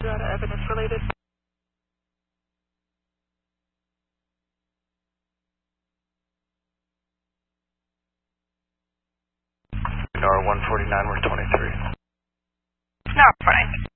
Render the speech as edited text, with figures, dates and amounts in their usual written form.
evidence related. NAR 149, we're 23. No, fine.